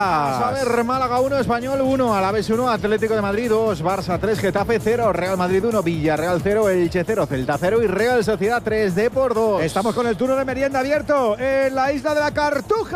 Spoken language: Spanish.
A ver, Málaga 1, Español 1, Alavés 1, Atlético de Madrid 2, Barça 3, Getafe 0, Real Madrid 1, Villarreal 0, Elche 0, Celta 0 y Real Sociedad 3, Depor 2. Estamos con el turno de merienda abierto en la isla de la Cartuja.